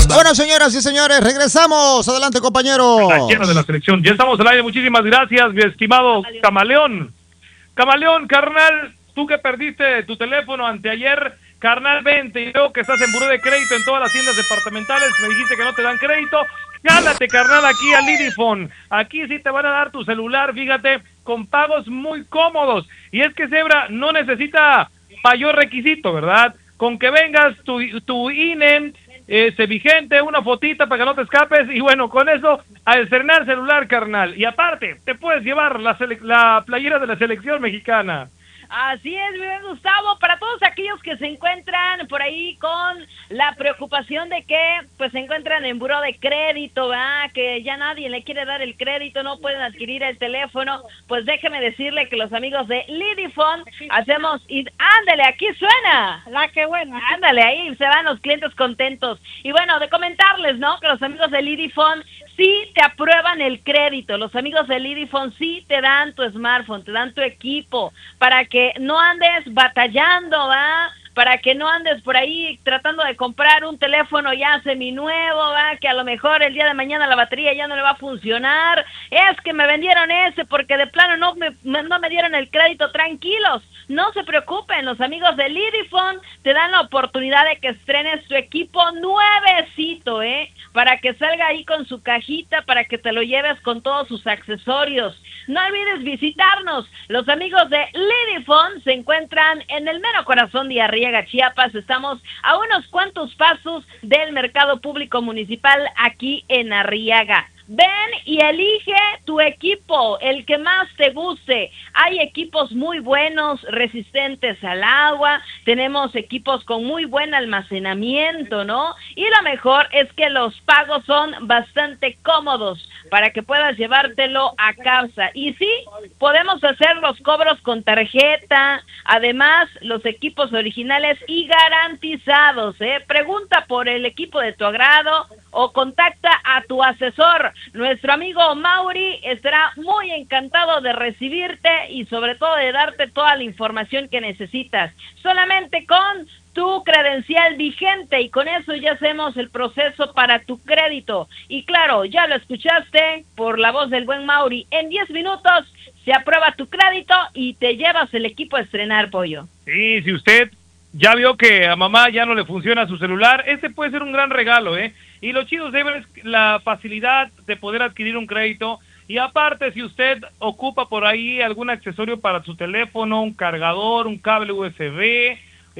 Bueno, señoras y señores, regresamos. Adelante, compañero. La llena de la selección. Ya estamos al aire. Muchísimas gracias, mi estimado Camaleón. Camaleón, carnal, tú que perdiste tu teléfono anteayer, carnal, vente y veo que estás en buró de crédito en todas las tiendas departamentales. Me dijiste que no te dan crédito. Jálate, carnal, aquí a Lidifone. Aquí sí te van a dar tu celular, fíjate, con pagos muy cómodos. Y es que Zebra no necesita mayor requisito, ¿verdad? Con que vengas tu INE vigente, una fotita para que no te escapes, y bueno, con eso, a estrenar celular, carnal. Y aparte, te puedes llevar la playera de la selección mexicana. Así es, mi buen Gustavo, para todos aquellos que se encuentran por ahí con la preocupación de que pues se encuentran en buró de crédito, ¿verdad? Que ya nadie le quiere dar el crédito, no pueden adquirir el teléfono, pues déjeme decirle que los amigos de Lidifone hacemos, y ándale, aquí suena, la que buena, ándale, ahí se van los clientes contentos. Y bueno, de comentarles, ¿no? Que los amigos de Lidifone sí te aprueban el crédito, los amigos de Lidifone sí te dan tu smartphone, te dan tu equipo, para que no andes batallando, ¿va? Para que no andes por ahí tratando de comprar un teléfono ya seminuevo, ¿va? Que a lo mejor el día de mañana la batería ya no le va a funcionar. Es que me vendieron ese porque de plano no me dieron el crédito. Tranquilos, no se preocupen, los amigos de Lidifone te dan la oportunidad de que estrenes tu equipo nuevecito, para que salga ahí con su cajita, para que te lo lleves con todos sus accesorios. No olvides visitarnos. Los amigos de Lidifone se encuentran en el mero corazón de Arriaga, Chiapas. Estamos a unos cuantos pasos del mercado público municipal aquí en Arriaga. Ven y elige tu equipo, el que más te guste. Hay equipos muy buenos, resistentes al agua, tenemos equipos con muy buen almacenamiento, ¿no? Y lo mejor es que los pagos son bastante cómodos para que puedas llevártelo a casa. Y sí, podemos hacer los cobros con tarjeta, además los equipos originales y garantizados, Pregunta por el equipo de tu agrado o contacta a tu asesor. Nuestro amigo Mauri estará muy encantado de recibirte y sobre todo de darte toda la información que necesitas. Solamente con tu credencial vigente y con eso ya hacemos el proceso para tu crédito. Y claro, ya lo escuchaste por la voz del buen Mauri. En 10 minutos se aprueba tu crédito y te llevas el equipo a estrenar, Pollo. Sí, si usted ya vio que a mamá ya no le funciona su celular, este puede ser un gran regalo, Y lo chido es la facilidad de poder adquirir un crédito. Y aparte, si usted ocupa por ahí algún accesorio para su teléfono, un cargador, un cable USB,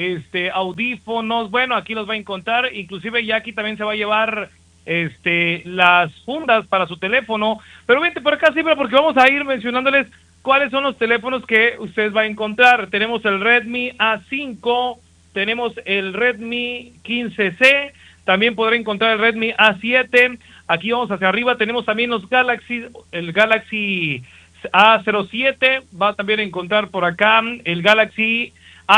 audífonos, bueno, aquí los va a encontrar. Inclusive ya aquí también se va a llevar las fundas para su teléfono. Pero vente por acá siempre porque vamos a ir mencionándoles cuáles son los teléfonos que usted va a encontrar. Tenemos el Redmi A5, tenemos el Redmi 15C, también podrá encontrar el Redmi A7. Aquí vamos hacia arriba, tenemos también los el Galaxy A07, va a también encontrar por acá el Galaxy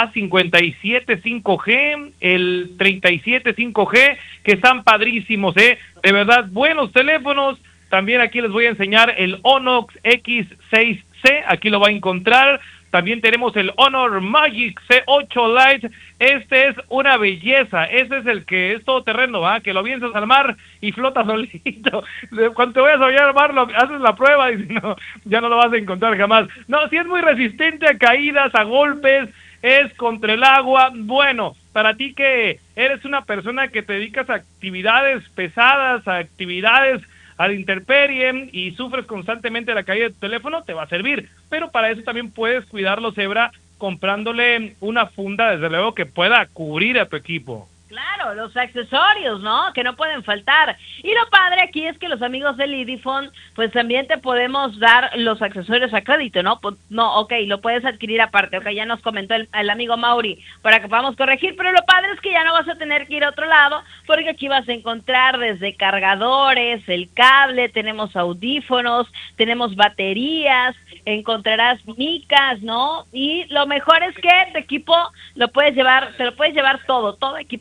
A57 5G, el 37 5G, que están padrísimos, de verdad, buenos teléfonos. También aquí les voy a enseñar el Honor X6C, aquí lo va a encontrar. También tenemos el Honor Magic C8 Lite. Este es una belleza. Este es el que es todoterreno, que lo avientas al mar y flota solito. Cuando te vayas a llevar al mar, haces la prueba y no, ya no lo vas a encontrar jamás. No, sí es muy resistente a caídas, a golpes, es contra el agua. Bueno, para ti que eres una persona que te dedicas a actividades pesadas, a actividades a la intemperie y sufres constantemente la caída de tu teléfono, te va a servir. Pero para eso también puedes cuidarlo, Zebra, comprándole una funda, desde luego, que pueda cubrir a tu equipo. Claro, los accesorios, ¿no? Que no pueden faltar. Y lo padre aquí es que los amigos de Lidifone, pues también te podemos dar los accesorios a crédito, ¿no? No, ok, lo puedes adquirir aparte, ok, ya nos comentó el amigo Mauri para que podamos corregir, pero lo padre es que ya no vas a tener que ir a otro lado, porque aquí vas a encontrar desde cargadores, el cable, tenemos audífonos, tenemos baterías, encontrarás micas, ¿no? Y lo mejor es que tu equipo te lo puedes llevar todo equipadito.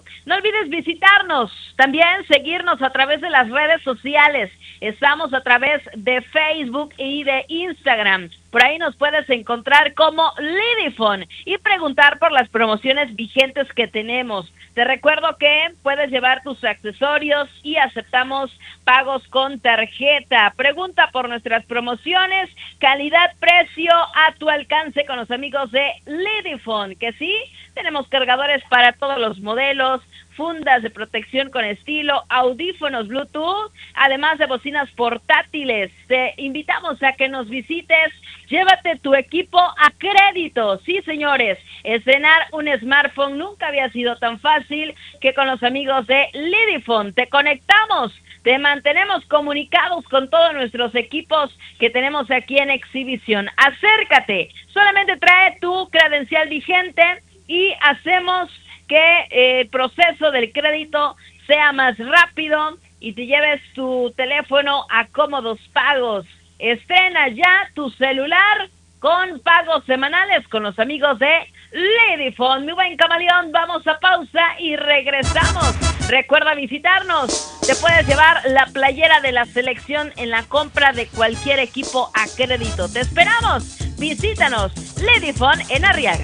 radio. No olvides visitarnos, también seguirnos a través de las redes sociales. Estamos a través de Facebook y de Instagram. Por ahí nos puedes encontrar como Lidifone y preguntar por las promociones vigentes que tenemos. Te recuerdo que puedes llevar tus accesorios y aceptamos pagos con tarjeta. Pregunta por nuestras promociones, calidad, precio a tu alcance con los amigos de Lidifone, que sí, tenemos cargadores para todos los modelos, fundas de protección con estilo, audífonos Bluetooth, además de bocinas portátiles. Te invitamos a que nos visites. Llévate tu equipo a crédito. Sí, señores, estrenar un smartphone nunca había sido tan fácil que con los amigos de Lidifone. Te conectamos, te mantenemos comunicados con todos nuestros equipos que tenemos aquí en exhibición. Acércate, solamente trae tu credencial vigente y hacemos que el proceso del crédito sea más rápido y te lleves tu teléfono a cómodos pagos. Estrena ya tu celular con pagos semanales con los amigos de Lidifone. Mi buen camaleón, vamos a pausa y regresamos. Recuerda visitarnos. Te puedes llevar la playera de la selección en la compra de cualquier equipo a crédito. Te esperamos. Visítanos. Lidifone en Arriaga.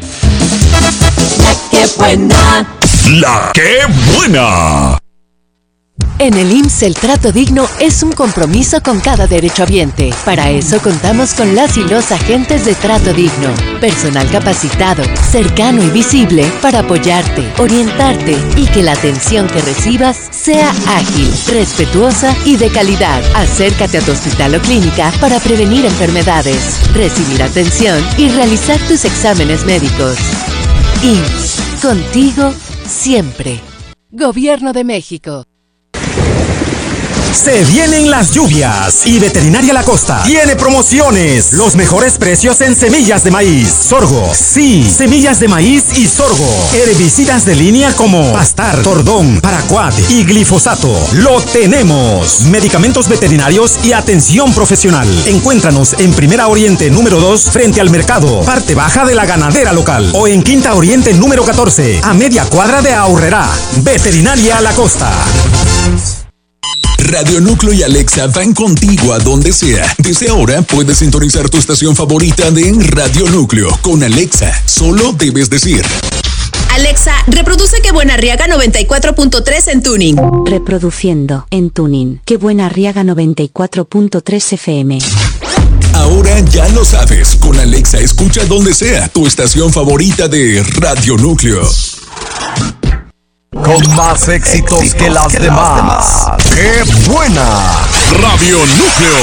¡Qué buena! ¡La qué buena! En el IMSS el trato digno es un compromiso con cada derechohabiente. Para eso contamos con las y los agentes de trato digno. Personal capacitado, cercano y visible para apoyarte, orientarte y que la atención que recibas sea ágil, respetuosa y de calidad. Acércate a tu hospital o clínica para prevenir enfermedades, recibir atención y realizar tus exámenes médicos. IMSS, contigo siempre. Gobierno de México. Se vienen las lluvias y Veterinaria La Costa tiene promociones. Los mejores precios en semillas de maíz, sorgo. Sí, semillas de maíz y sorgo. Herbicidas de línea como Pastar, Tordón, Paraquat y glifosato. Lo tenemos. Medicamentos veterinarios y atención profesional. Encuéntranos en Primera Oriente número 2 frente al mercado, parte baja de la ganadera local. O en Quinta Oriente número 14, a media cuadra de Aurrerá. Veterinaria La Costa. Radio Núcleo y Alexa van contigo a donde sea. Desde ahora puedes sintonizar tu estación favorita de Radio Núcleo con Alexa. Solo debes decir: Alexa, reproduce Qué Buena Arriaga 94.3 en Tuning. Reproduciendo en Tuning. Qué Buena Arriaga 94.3 FM. Ahora ya lo sabes. Con Alexa escucha donde sea tu estación favorita de Radio Núcleo. Con más éxitos que las demás. ¡Qué buena! Radio Núcleo.